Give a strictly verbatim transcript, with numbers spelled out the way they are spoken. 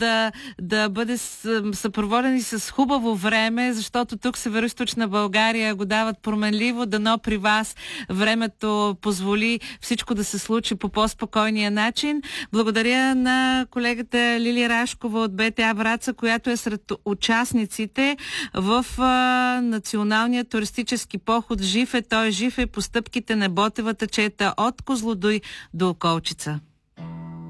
да, да бъде съпроводен и с хубаво време, защото тук Североизточна България го дават променливо, дано при вас времето позволи всичко да се случи по по-спокойния начин. Благодаря на колегата Лили Рашкова от БТА Враца, която е сред участниците в а, националния туристически поход Жив е, той жив е по стъпките на Ботевата чета от Козлодуй до Околчица.